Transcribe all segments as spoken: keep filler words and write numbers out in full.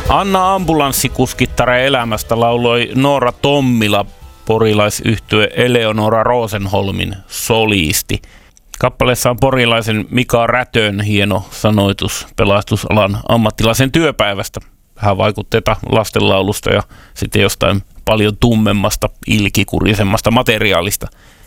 Anna ambulanssikuskittaren elämästä lauloi Noora Tommila, porilaisyhtye Eleonora Rosenholmin soliisti. Kappaleessa on porilaisen Mika Rätön hieno sanoitus pelastusalan ammattilaisen työpäivästä. Vähän vaikutteita lastenlaulusta ja sitten jostain paljon tummemmasta, ilkikurisemmasta materiaalista.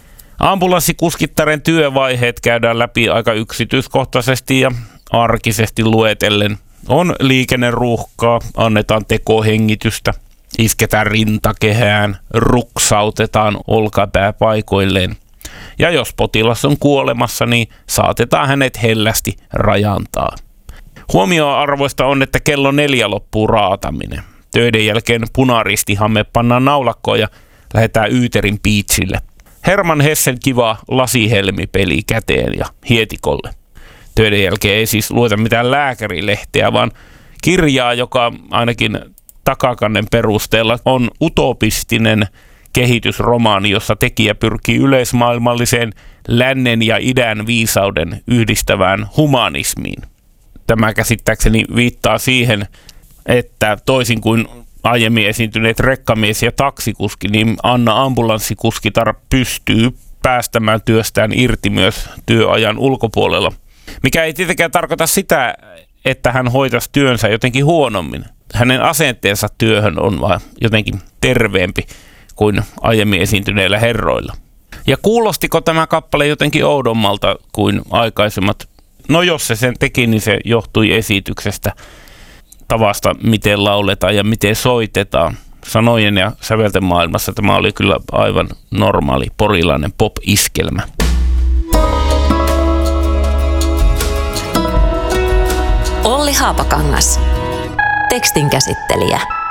Ambulanssikuskittaren työvaiheet käydään läpi aika yksityiskohtaisesti ja arkisesti luetellen. On liikenneruuhkaa, annetaan tekohengitystä, isketään rintakehään, ruksautetaan olkapää paikoilleen. Ja jos potilas on kuolemassa, niin saatetaan hänet hellästi rajantaa. Huomioarvoista on, että kello neljä loppuu raataminen. Töiden jälkeen punaristihamme pannaan naulakkoon ja lähdetään Yyterin Beachille. Herman Hessen kiva lasihelmipeli käteen ja hietikolle. Töiden jälkeen ei siis lueta mitään lääkärilehteä, vaan kirjaa, joka ainakin takakannen perusteella on utopistinen kehitysromaani, jossa tekijä pyrkii yleismaailmalliseen lännen ja idän viisauden yhdistävään humanismiin. Tämä käsittääkseni viittaa siihen, että toisin kuin aiemmin esiintyneet rekkamies ja taksikuski, niin Anna ambulanssikuskitar pystyy päästämään työstään irti myös työajan ulkopuolella. Mikä ei tietenkään tarkoita sitä, että hän hoitaisi työnsä jotenkin huonommin. Hänen asenteensa työhön on vaan jotenkin terveempi kuin aiemmin esiintyneillä herroilla. Ja kuulostiko tämä kappale jotenkin oudommalta kuin aikaisemmat? No jos se sen teki, niin se johtui esityksestä, tavasta, miten lauletaan ja miten soitetaan. Sanojen ja sävelten maailmassa tämä oli kyllä aivan normaali porilainen pop-iskelmä. Olli Haapakangas, tekstin käsittelijä.